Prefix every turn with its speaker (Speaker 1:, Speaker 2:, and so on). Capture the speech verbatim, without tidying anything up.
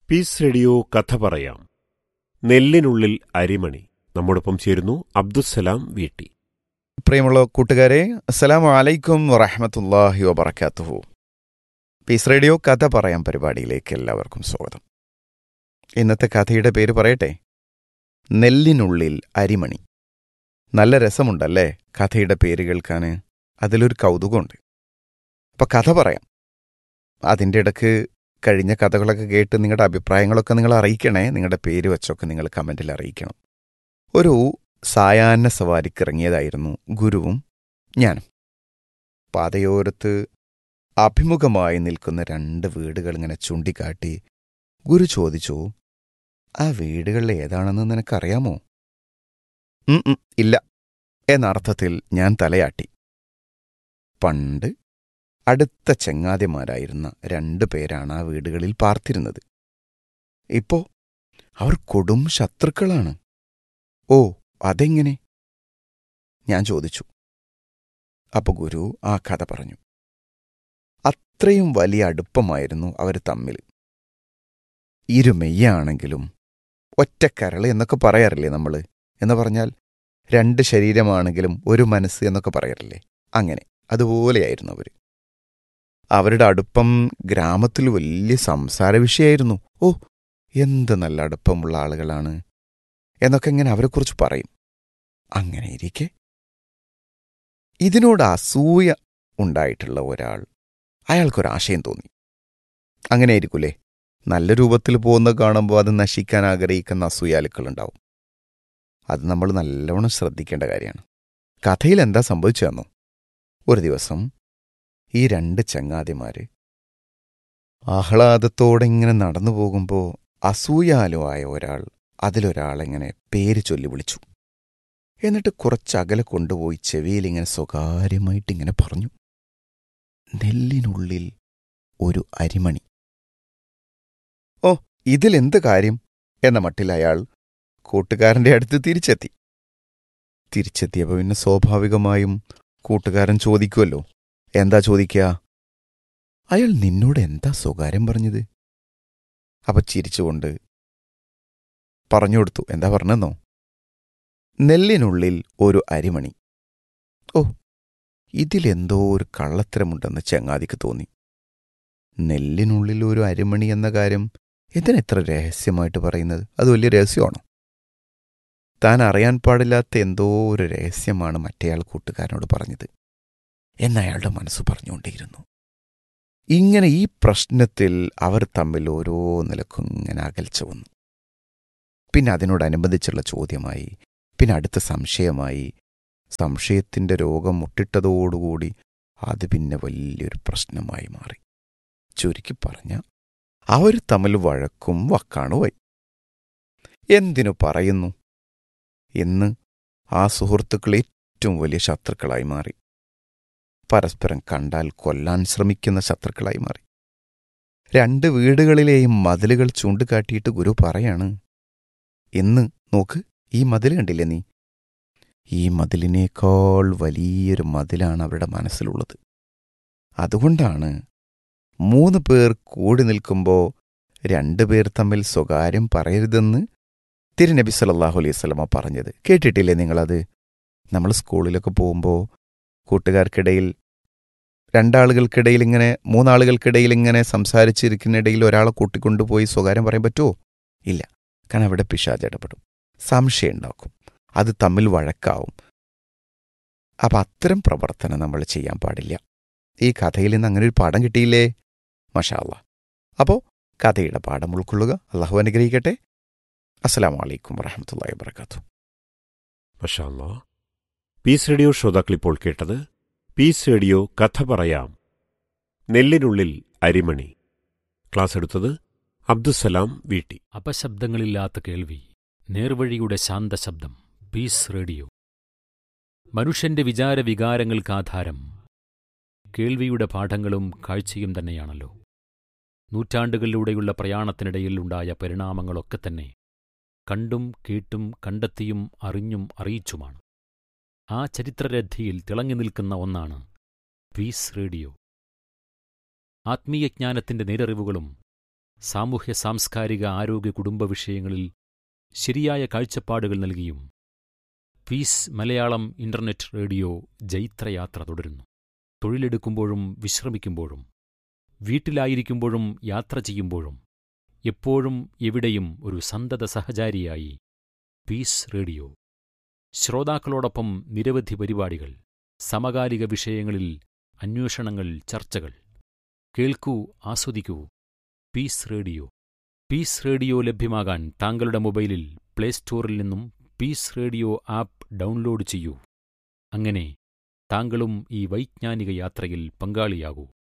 Speaker 1: Piece radio കഥ പറയാം. നെല്ലിനുള്ളിൽ അരിമണി. നമ്മോടൊപ്പം ചേരുന്നു അബ്ദുസ്സലാം വീട്ടി.
Speaker 2: പ്രിയമുള്ള കൂട്ടുകാരെ, അസ്സലാമു അലൈക്കും വറഹ്മത്തുള്ളാഹി വബറകാതുഹു. പീസ് റേഡിയോ കഥ പറയാം പരിപാടിയിലേക്ക് എല്ലാവർക്കും സ്വാഗതം. ഇന്നത്തെ കഥയുടെ പേര് പറയട്ടെ, നെല്ലിനുള്ളിൽ അരിമണി. നല്ല രസമുണ്ടല്ലേ കഥയുടെ പേര് കേൾക്കാൻ? അതിലൊരു കൗതുകമുണ്ട്. അപ്പം കഥ പറയാം. അതിൻ്റെ ഇടയ്ക്ക് കഴിഞ്ഞ കഥകളൊക്കെ കേട്ട് നിങ്ങളുടെ അഭിപ്രായങ്ങളൊക്കെ നിങ്ങൾ അറിയിക്കണേ. നിങ്ങളുടെ പേര് വെച്ചൊക്കെ നിങ്ങൾ കമൻറ്റിൽ അറിയിക്കണം. ഒരു സായാഹ്ന സവാരിക്ക് ഇറങ്ങിയതായിരുന്നു ഗുരുവും ഞാനും. പാതയോരത്ത് അഭിമുഖമായി നിൽക്കുന്ന രണ്ട് വീടുകൾ ഇങ്ങനെ ചൂണ്ടിക്കാട്ടി ഗുരു ചോദിച്ചു, ആ വീടുകളിൽ ഏതാണെന്ന് നിനക്കറിയാമോ? ഉം ഉം ഇല്ല എന്നർത്ഥത്തിൽ ഞാൻ തലയാട്ടി. പണ്ട് അടുത്ത ചങ്ങാതിമാരായിരുന്ന രണ്ടു പേരാണ് ആ വീടുകളിൽ പാർത്തിരുന്നത്. ഇപ്പോ അവർ കൊടും ശത്രുക്കളാണ്. ഓ, അതെങ്ങനെ? ഞാൻ ചോദിച്ചു. അപ്പൊ ഗുരു ആ കഥ പറഞ്ഞു. അത്രയും വലിയ അടുപ്പമായിരുന്നു അവർ തമ്മിൽ. ഇരുമെയ്യാണെങ്കിലും ഒറ്റക്കരള് എന്നൊക്കെ പറയാറില്ലേ നമ്മൾ? എന്ന് പറഞ്ഞാൽ രണ്ട് ശരീരമാണെങ്കിലും ഒരു മനസ്സ് എന്നൊക്കെ പറയാറില്ലേ? അങ്ങനെ അതുപോലെയായിരുന്നു അവർ. അവരുടെ അടുപ്പം ഗ്രാമത്തിൽ വലിയ സംസാര വിഷയമായിരുന്നു. ഓ, എന്ത് നല്ല അടുപ്പമുള്ള ആളുകളാണ് എന്നൊക്കെ ഇങ്ങനെ അവരെക്കുറിച്ച് പറയും. അങ്ങനെ ഇരിക്കെ ഇതിനോട് അസൂയ ഉണ്ടായിട്ടുള്ള ഒരാൾ, അയാൾക്കൊരാശയം തോന്നി. അങ്ങനെ ആയിരിക്കൂലേ, നല്ല രൂപത്തിൽ പോകുന്നത് കാണുമ്പോൾ അത് നശിക്കാൻ ആഗ്രഹിക്കുന്ന അസൂയാലുക്കളുണ്ടാവും. അത് നമ്മൾ നല്ലവണ്ണം ശ്രദ്ധിക്കേണ്ട കാര്യമാണ്. കഥയിൽ എന്താ സംഭവിച്ചതെന്നോ? ഒരു ദിവസം ഈ രണ്ട് ചങ്ങാതിമാര് ആഹ്ലാദത്തോടെ ഇങ്ങനെ നടന്നു പോകുമ്പോൾ അസൂയാലുവായ ഒരാൾ അതിലൊരാളെങ്ങനെ പേര് ചൊല്ലി വിളിച്ചു. എന്നിട്ട് കുറച്ചകലെ കൊണ്ടുപോയി ചെവിയിലിങ്ങനെ സ്വകാര്യമായിട്ടിങ്ങനെ പറഞ്ഞു, നെല്ലിനുള്ളിൽ ഒരു അരിമണി. ഓ, ഇതിലെന്ത് കാര്യം എന്ന മട്ടിൽ അയാൾ കൂട്ടുകാരൻ്റെ അടുത്ത് തിരിച്ചെത്തി. തിരിച്ചെത്തിയപ്പോൾ പിന്നെ സ്വാഭാവികമായും കൂട്ടുകാരൻ ചോദിക്കുമല്ലോ. എന്താ ചോദിക്കുക? അയാൾ നിന്നോട് എന്താ സ്വകാര്യം പറഞ്ഞത്? അപ്പൊ ചിരിച്ചുകൊണ്ട് പറഞ്ഞു കൊടുത്തു. എന്താ പറഞ്ഞെന്നോ? നെല്ലിനുള്ളിൽ ഒരു അരിമണി. ഓ, ഇതിലെന്തോ ഒരു കള്ളത്തരമുണ്ടെന്ന് ചങ്ങാതിക്ക് തോന്നി. നെല്ലിനുള്ളിൽ ഒരു അരിമണി എന്ന കാര്യം എന്തിനെത്ര രഹസ്യമായിട്ട് പറയുന്നത്? അത് വലിയ രഹസ്യമാണോ? താൻ അറിയാൻ പാടില്ലാത്ത എന്തോ ഒരു രഹസ്യമാണ് മറ്റേയാൾ കൂട്ടുകാരനോട് പറഞ്ഞത് എന്നയാളുടെ മനസ്സ് പറഞ്ഞുകൊണ്ടേയിരുന്നു. ഇങ്ങനെ ഈ പ്രശ്നത്തിൽ അവർ തമ്മിൽ ഓരോ നിലക്കും ഇങ്ങനെ അകൽച്ച വന്നു. പിന്നെ അതിനോടനുബന്ധിച്ചുള്ള ചോദ്യമായി, പിന്നെ അടുത്ത സംശയമായി. സംശയത്തിൻ്റെ രോഗം മുട്ടിട്ടതോടുകൂടി അത് പിന്നെ വലിയൊരു പ്രശ്നമായി മാറി. ചുരുക്കി പറഞ്ഞ അവർ തമ്മിൽ വഴക്കും വക്കാണുമായി. എന്തിനു പറയുന്നു, ഇന്ന് ആ സുഹൃത്തുക്കൾ ഏറ്റവും വലിയ ശത്രുക്കളായി മാറി. പരസ്പരം കണ്ടാൽ കൊല്ലാൻ ശ്രമിക്കുന്ന ശത്രുക്കളായി മാറി. രണ്ട് വീടുകളിലെയും മതിലുകൾ ചൂണ്ടിക്കാട്ടിയിട്ട് ഗുരു പറയാണ്, ഇന്ന് നോക്ക്, ഈ മതിൽ കണ്ടില്ലേ നീ? ഈ മതിലിനേക്കാൾ വലിയൊരു മതിലാണ് അവരുടെ മനസ്സിലുള്ളത്. അതുകൊണ്ടാണ് മൂന്ന് പേർ കൂടി നിൽക്കുമ്പോൾ രണ്ടുപേർ തമ്മിൽ സ്വകാര്യം പറയരുതെന്ന് തിരുനബി സല്ലല്ലാഹു അലൈഹി വസല്ലമ പറഞ്ഞത്. കേട്ടിട്ടില്ലേ നിങ്ങളത്? നമ്മൾ സ്കൂളിലൊക്കെ പോകുമ്പോൾ കൂട്ടുകാർക്കിടയിൽ രണ്ടാളുകൾക്കിടയിൽ ഇങ്ങനെ മൂന്നാളുകൾക്കിടയിൽ ഇങ്ങനെ സംസാരിച്ചിരിക്കുന്നിടയിൽ ഒരാളെ കൂട്ടിക്കൊണ്ടുപോയി സ്വകാര്യം പറയാൻ പറ്റുമോ? ഇല്ല. കാരണം അവിടെ പിശാച് ഇടപെടും, സംശയം ഉണ്ടാക്കും, അത് തമ്മിൽ വഴക്കാവും. അപ്പം അത്തരം പ്രവർത്തനം നമ്മൾ ചെയ്യാൻ പാടില്ല. ഈ കഥയിൽ നിന്ന് അങ്ങനെ ഒരു പാഠം കിട്ടിയില്ലേ? മാഷാ അല്ലാഹ്. അപ്പോൾ കഥയുടെ പാഠം ഉൾക്കൊള്ളുക. അള്ളാഹു അനുഗ്രഹിക്കട്ടെ. അസ്സലാമു അലൈക്കും വറഹ്മത്തുള്ളാഹി വബറകാതുഹു.
Speaker 1: മാഷാ അല്ലാഹ്. പീസ് റേഡിയോ ശ്രോതാക്കളിപ്പോൾ കേട്ടത് പീസ് റേഡിയോ കഥ പറയാം, നെല്ലിനുള്ളിൽ അരിമണി. ക്ലാസ് എടുത്തത് അബ്ദുസ്സലാം വീട്ടി.
Speaker 3: അപശബ്ദങ്ങളില്ലാത്ത കേൾവി, നേർവഴിയുടെ ശാന്തശബ്ദം. Piece radio. മനുഷ്യന്റെ വിചാരവികാരങ്ങൾക്കാധാരം കേൾവിയുടെ പാഠങ്ങളും കാഴ്ചയും തന്നെയാണല്ലോ. നൂറ്റാണ്ടുകളിലൂടെയുള്ള പ്രയാണത്തിനിടയിൽ ഉണ്ടായ പരിണാമങ്ങളൊക്കെ തന്നെ കണ്ടും കേട്ടും കണ്ടെത്തിയും അറിഞ്ഞും അറിയിച്ചുമാണ്. ആ ചരിത്രരഥിയിൽ തിളങ്ങി നിൽക്കുന്ന ഒന്നാണ് പീസ് റേഡിയോ. ആത്മീയജ്ഞാനത്തിന്റെ നേരറിവുകളും സാമൂഹ്യ സാംസ്കാരിക ആരോഗ്യ കുടുംബ വിഷയങ്ങളിൽ ശരിയായ കാഴ്ചപ്പാടുകൾ നൽകിയും പീസ് മലയാളം ഇന്റർനെറ്റ് റേഡിയോ ജൈത്രയാത്ര തുടരുന്നു. തൊഴിലെടുക്കുമ്പോഴും വിശ്രമിക്കുമ്പോഴും വീട്ടിലായിരിക്കുമ്പോഴും യാത്ര ചെയ്യുമ്പോഴും എപ്പോഴും എവിടെയും ഒരു സന്തത സഹചാരിയായി പീസ് റേഡിയോ. ശ്രോതാക്കളോടൊപ്പം നിരവധി പരിപാടികൾ, സമകാലിക വിഷയങ്ങളിൽ അന്വേഷണങ്ങൾ, ചർച്ചകൾ. കേൾക്കൂ, ആസ്വദിക്കൂ. Piece radio. പീസ് റേഡിയോ ലഭ്യമാകാൻ താങ്കളുടെ മൊബൈലിൽ പ്ലേ സ്റ്റോറിൽ നിന്നും പീസ് റേഡിയോ ആപ്പ് ഡൗൺലോഡ് ചെയ്യൂ. അങ്ങനെ താങ്കളും ഈ വൈജ്ഞാനിക യാത്രയിൽ പങ്കാളിയാകൂ.